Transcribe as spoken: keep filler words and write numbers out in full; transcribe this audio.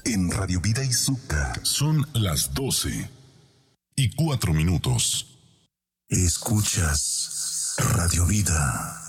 en Radio Vida Izuka. Son las doce y cuatro minutos. Escuchas Radio Vida.